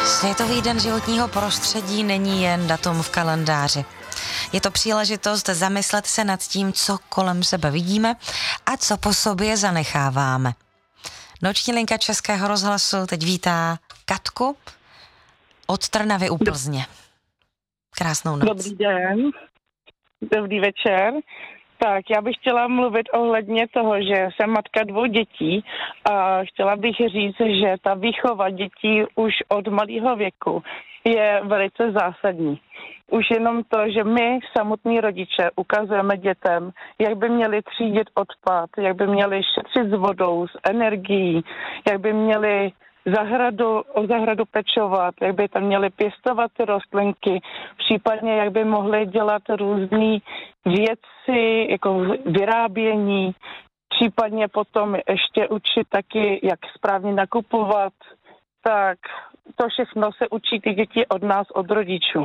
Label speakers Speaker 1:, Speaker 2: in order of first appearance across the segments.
Speaker 1: Světový den životního prostředí není jen datum v kalendáři. Je to příležitost zamyslet se nad tím, co kolem sebe vidíme a co po sobě zanecháváme. Noční linka Českého rozhlasu teď vítá Katku od Trnavy u Plzně. Krásnou noc.
Speaker 2: Dobrý den, dobrý večer. Tak, já bych chtěla mluvit ohledně toho, že jsem matka 2 dětí a chtěla bych říct, že ta výchova dětí už od malého věku je velice zásadní. Už jenom to, že my, samotní rodiče, ukazujeme dětem, jak by měli třídit odpad, jak by měli šetřit s vodou, s energií, jak by měli o zahradu pečovat, jak by tam měli pěstovat ty rostlinky, případně jak by mohli dělat různé věci, jako vyrábění, případně potom ještě učit taky, jak správně nakupovat. Tak to všechno se učí ty děti od nás, od rodičů.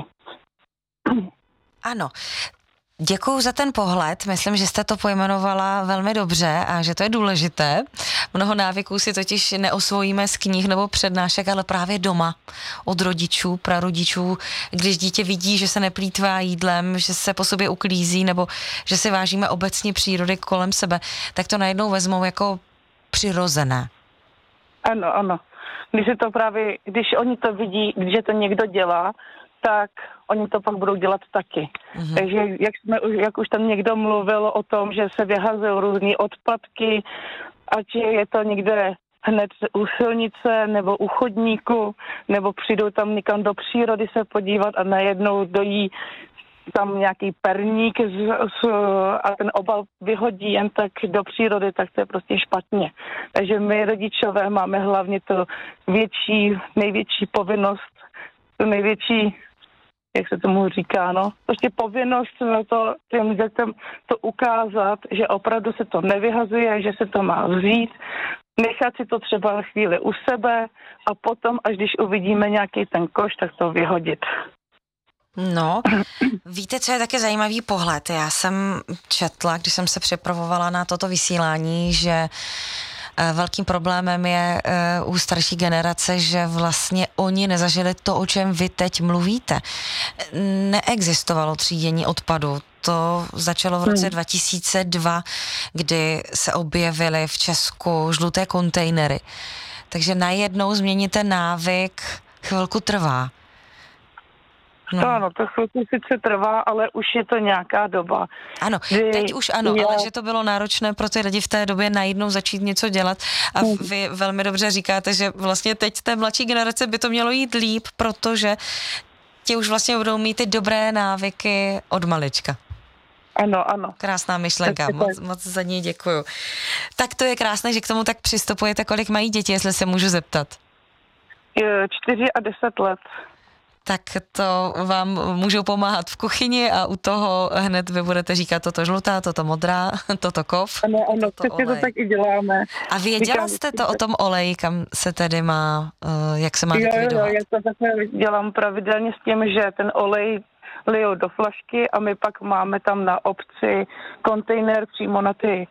Speaker 1: Ano. Děkuju za ten pohled, myslím, že jste to pojmenovala velmi dobře a že to je důležité. Mnoho návyků si totiž neosvojíme z knih nebo přednášek, ale právě doma od rodičů, prarodičů, když dítě vidí, že se neplýtvá jídlem, že se po sobě uklízí nebo že si vážíme obecně přírody kolem sebe, tak to najednou vezmou jako přirozené.
Speaker 2: Ano, ano. Když oni to vidí, když to někdo dělá, tak oni to pak budou dělat taky. Mm-hmm. Takže jak už tam někdo mluvil o tom, že se vyhazují různý odpadky, ať je to někde hned u silnice nebo u chodníku, nebo přijdou tam někam do přírody se podívat a najednou dojí tam nějaký perník a ten obal vyhodí jen tak do přírody, tak to je prostě špatně. Takže my rodičové máme hlavně to největší povinnost, to největší, jak se tomu říká, prostě povinnost na to těm dětem to ukázat, že opravdu se to nevyhazuje, že se to má vzít, nechat si to třeba chvíli u sebe a potom, až když uvidíme nějaký ten koš, tak to vyhodit.
Speaker 1: No, víte, co je také zajímavý pohled? Já jsem četla, když jsem se připravovala na toto vysílání, že velkým problémem je u starší generace, že vlastně oni nezažili to, o čem vy teď mluvíte. Neexistovalo třídění odpadu. To začalo v roce 2002, kdy se objevily v Česku žluté kontejnery. Takže najednou změnit ten návyk chvilku trvá.
Speaker 2: No. Ano, to chvilku sice trvá, ale už je to nějaká doba.
Speaker 1: Ano, teď už ano, ale že to bylo náročné pro ty lidi v té době najednou začít něco dělat a vy velmi dobře říkáte, že vlastně teď té mladší generace by to mělo jít líp, protože ti už vlastně budou mít ty dobré návyky od malička.
Speaker 2: Ano, ano.
Speaker 1: Krásná myšlenka, moc za ní děkuju. Tak to je krásné, že k tomu tak přistupujete, kolik mají děti, jestli se můžu zeptat.
Speaker 2: 4 a 10 let.
Speaker 1: Tak to vám můžou pomáhat v kuchyni a u toho hned vy budete říkat toto žlutá, toto modrá, toto kov.
Speaker 2: Ano, přesně to tak i děláme.
Speaker 1: A věděla jste to o tom oleji, kam se tedy má, jak se má likvidovat?
Speaker 2: Jo, já to takhle dělám pravidelně s tím, že ten olej lijou do flašky a my pak máme tam na obci kontejner přímo na ty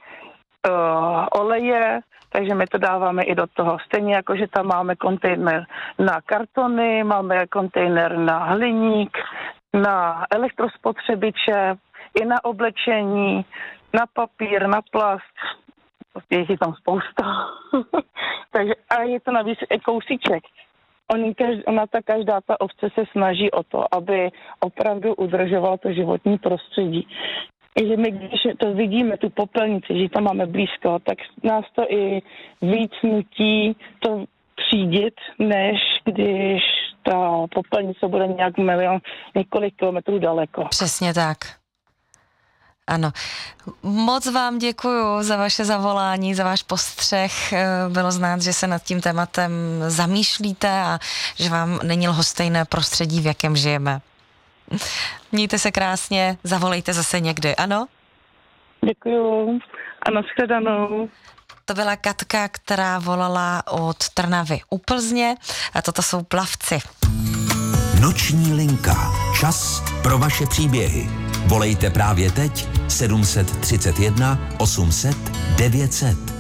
Speaker 2: oleje, takže my to dáváme i do toho. Stejně jako, že tam máme kontejner na kartony, máme kontejner na hliník, na elektrospotřebiče, i na oblečení, na papír, na plast. Prostě je tam spousta. Takže, a je to navíc i kousíček. Každá ta ovce se snaží o to, aby opravdu udržovala to životní prostředí. Že my, když to vidíme, tu popelnici, že tam máme blízko, tak nás to i víc nutí to třídit, než když ta popelnice bude několik kilometrů daleko.
Speaker 1: Přesně tak. Ano. Moc vám děkuju za vaše zavolání, za váš postřeh. Bylo znát, že se nad tím tématem zamýšlíte a že vám není lhostejné prostředí, v jakém žijeme. Mějte se krásně, zavolejte zase někdy, ano?
Speaker 2: Děkuju a nashledanou.
Speaker 1: To byla Katka, která volala od Trnavy u Plzně a toto jsou Plavci.
Speaker 3: Noční linka. Čas pro vaše příběhy. Volejte právě teď 731 800 900.